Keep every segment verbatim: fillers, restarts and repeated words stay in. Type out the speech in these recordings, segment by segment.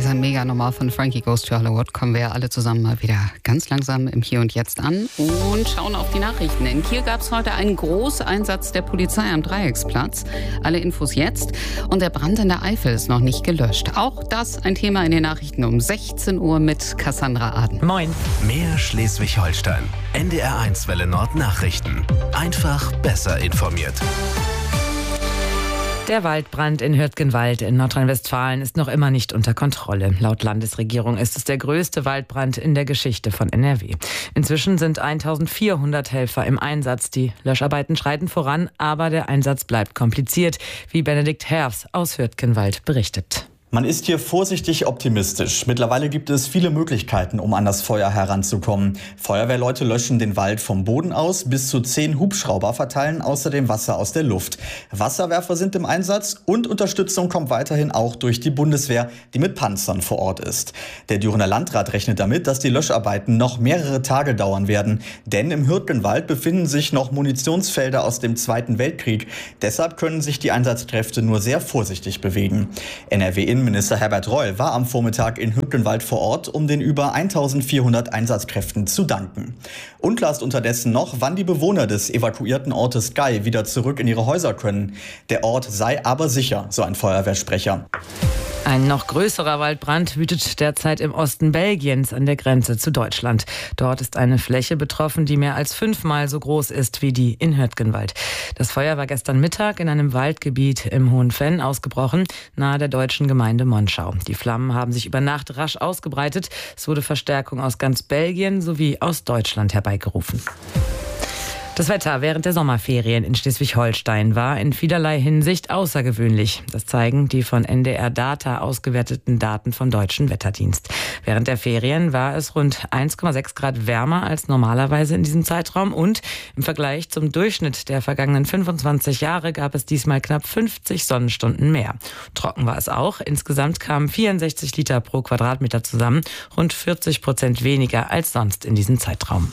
dieser Mega-Nummer von Frankie Goes to Hollywood kommen wir alle zusammen mal wieder ganz langsam im Hier und Jetzt an und schauen auf die Nachrichten. In Kiel gab es heute einen Großeinsatz der Polizei am Dreiecksplatz. Alle Infos jetzt. Und der Brand in der Eifel ist noch nicht gelöscht. Auch das ein Thema in den Nachrichten um sechzehn Uhr mit Cassandra Aden. Moin. Mehr Schleswig-Holstein. N D R eins Welle Nord Nachrichten. Einfach besser informiert. Der Waldbrand in Hürtgenwald in Nordrhein-Westfalen ist noch immer nicht unter Kontrolle. Laut Landesregierung ist es der größte Waldbrand in der Geschichte von N R W. Inzwischen sind eintausendvierhundert Helfer im Einsatz. Die Löscharbeiten schreiten voran, aber der Einsatz bleibt kompliziert, wie Benedikt Herfs aus Hürtgenwald berichtet. Man ist hier vorsichtig optimistisch. Mittlerweile gibt es viele Möglichkeiten, um an das Feuer heranzukommen. Feuerwehrleute löschen den Wald vom Boden aus, bis zu zehn Hubschrauber verteilen außerdem Wasser aus der Luft. Wasserwerfer sind im Einsatz und Unterstützung kommt weiterhin auch durch die Bundeswehr, die mit Panzern vor Ort ist. Der Dürener Landrat rechnet damit, dass die Löscharbeiten noch mehrere Tage dauern werden. Denn im Hürtgenwald befinden sich noch Munitionsfelder aus dem Zweiten Weltkrieg. Deshalb können sich die Einsatzkräfte nur sehr vorsichtig bewegen. N R W Innenminister Herbert Reul war am Vormittag in Hürtgenwald vor Ort, um den über eintausendvierhundert Einsatzkräften zu danken. Unklar ist unterdessen noch, wann die Bewohner des evakuierten Ortes Gay wieder zurück in ihre Häuser können. Der Ort sei aber sicher, so ein Feuerwehrsprecher. Ein noch größerer Waldbrand wütet derzeit im Osten Belgiens an der Grenze zu Deutschland. Dort ist eine Fläche betroffen, die mehr als fünfmal so groß ist wie die in Hürtgenwald. Das Feuer war gestern Mittag in einem Waldgebiet im Hohen Venn ausgebrochen, nahe der deutschen Gemeinde Monschau. Die Flammen haben sich über Nacht rasch ausgebreitet. Es wurde Verstärkung aus ganz Belgien sowie aus Deutschland herbeigerufen. Das Wetter während der Sommerferien in Schleswig-Holstein war in vielerlei Hinsicht außergewöhnlich. Das zeigen die von N D R Data ausgewerteten Daten vom Deutschen Wetterdienst. Während der Ferien war es rund eins Komma sechs Grad wärmer als normalerweise in diesem Zeitraum und im Vergleich zum Durchschnitt der vergangenen fünfundzwanzig Jahre gab es diesmal knapp fünfzig Sonnenstunden mehr. Trocken war es auch. Insgesamt kamen vierundsechzig Liter pro Quadratmeter zusammen, rund vierzig Prozent weniger als sonst in diesem Zeitraum.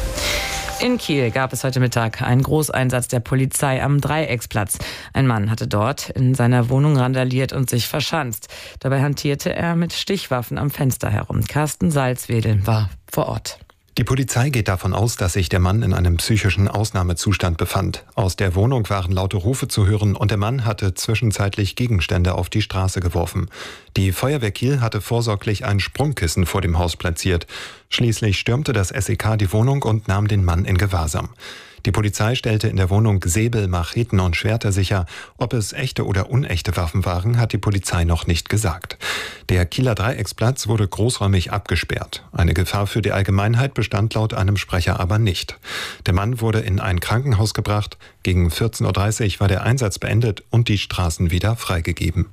In Kiel gab es heute Mittag einen Großeinsatz der Polizei am Dreiecksplatz. Ein Mann hatte dort in seiner Wohnung randaliert und sich verschanzt. Dabei hantierte er mit Stichwaffen am Fenster herum. Carsten Salzwedel war vor Ort. Die Polizei geht davon aus, dass sich der Mann in einem psychischen Ausnahmezustand befand. Aus der Wohnung waren laute Rufe zu hören und der Mann hatte zwischenzeitlich Gegenstände auf die Straße geworfen. Die Feuerwehr Kiel hatte vorsorglich ein Sprungkissen vor dem Haus platziert. Schließlich stürmte das S E K die Wohnung und nahm den Mann in Gewahrsam. Die Polizei stellte in der Wohnung Säbel, Macheten und Schwerter sicher. Ob es echte oder unechte Waffen waren, hat die Polizei noch nicht gesagt. Der Kieler Dreiecksplatz wurde großräumig abgesperrt. Eine Gefahr für die Allgemeinheit bestand laut einem Sprecher aber nicht. Der Mann wurde in ein Krankenhaus gebracht. Gegen vierzehn Uhr dreißig war der Einsatz beendet und die Straßen wieder freigegeben.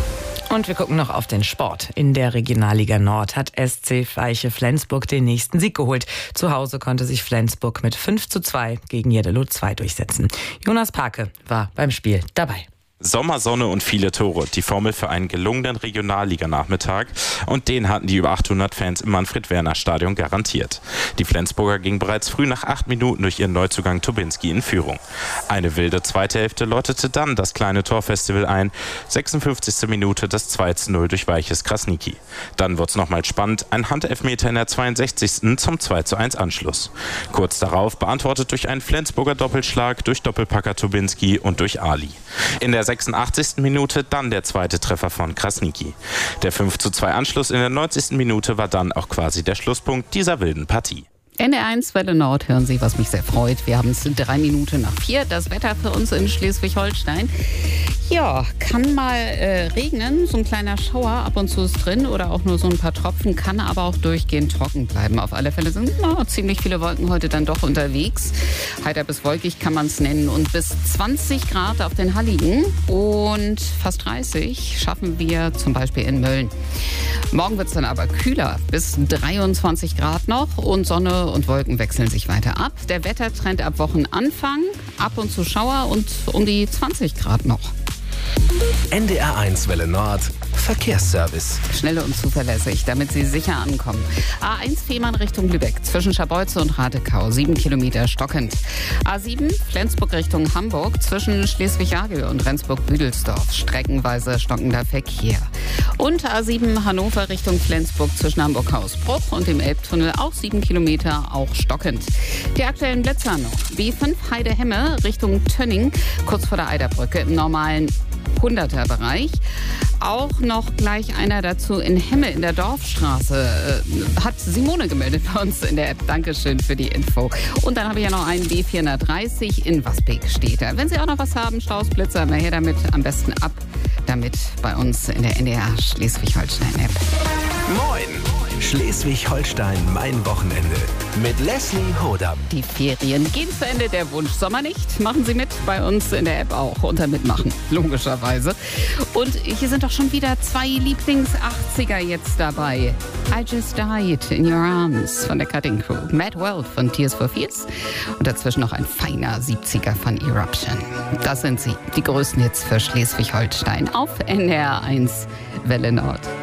Und wir gucken noch auf den Sport. In der Regionalliga Nord hat S C Weiche Flensburg den nächsten Sieg geholt. Zu Hause konnte sich Flensburg mit fünf zu zwei gegen Jeddelo zwei durchsetzen. Jonas Parke war beim Spiel dabei. Sommersonne und viele Tore, die Formel für einen gelungenen Regionalliga-Nachmittag und den hatten die über achthundert Fans im Manfred-Werner-Stadion garantiert. Die Flensburger gingen bereits früh nach acht Minuten durch ihren Neuzugang Tobinski in Führung. Eine wilde zweite Hälfte läutete dann das kleine Torfestival ein, sechsundfünfzigste Minute das zwei zu null durch Weiches Krasniki. Dann wurde es nochmal spannend, ein Handelfmeter in der zweiundsechzigsten zum zwei zu eins Anschluss. Kurz darauf beantwortet durch einen Flensburger Doppelschlag, durch Doppelpacker Tobinski und durch Ali. In der sechsundachtzigsten Minute dann der zweite Treffer von Krasniki. Der fünf zu zwei Anschluss in der neunzigsten Minute war dann auch quasi der Schlusspunkt dieser wilden Partie. N D R eins Welle Nord hören Sie, was mich sehr freut. Wir haben es drei Minuten nach vier. Das Wetter für uns in Schleswig-Holstein. Ja, kann mal äh, regnen. So ein kleiner Schauer ab und zu ist drin oder auch nur so ein paar Tropfen. Kann aber auch durchgehend trocken bleiben. Auf alle Fälle sind oh, ziemlich viele Wolken heute dann doch unterwegs. Heiter bis wolkig kann man es nennen. Und bis zwanzig Grad auf den Halligen und fast dreißig schaffen wir zum Beispiel in Mölln. Morgen wird es dann aber kühler. Bis dreiundzwanzig Grad noch und Sonne und Wolken wechseln sich weiter ab. Der Wettertrend ab Wochenanfang, ab und zu Schauer und um die zwanzig Grad noch. N D R eins Welle Nord Verkehrsservice. Schnell und zuverlässig, damit Sie sicher ankommen. A eins Fehmarn Richtung Lübeck, zwischen Scharbeutze und Ratekau, sieben Kilometer stockend. A sieben Flensburg Richtung Hamburg, zwischen Schleswig-Jagel und Rendsburg-Büdelsdorf, streckenweise stockender Verkehr. Und A sieben Hannover Richtung Flensburg zwischen Hamburg-Hausbruch und dem Elbtunnel auch sieben Kilometer, auch stockend. Die aktuellen Blitzer noch. B fünf Heide-Hemme Richtung Tönning, kurz vor der Eiderbrücke im normalen hunderter-Bereich. Auch noch gleich einer dazu in Hemme in der Dorfstraße. Äh, hat Simone gemeldet bei uns in der App. Dankeschön für die Info. Und dann habe ich ja noch einen B vierhundertdreißig in Wasbeck steht da. Wenn Sie auch noch was haben, Stausblitzer, mal her damit. Am besten ab damit bei uns in der N D R Schleswig-Holstein-App. Moin! Schleswig-Holstein, mein Wochenende. Mit Leslie Hodam. Die Ferien gehen zu Ende, der Wunsch Sommer nicht. Machen Sie mit, bei uns in der App auch. Unter Mitmachen, logischerweise. Und hier sind doch schon wieder zwei Lieblings-achtziger jetzt dabei. I Just Died in Your Arms von der Cutting Crew. Mad World von Tears for Fears. Und dazwischen noch ein feiner siebziger von Eruption. Das sind sie, die größten Hits für Schleswig-Holstein auf N D R eins Welle Nord.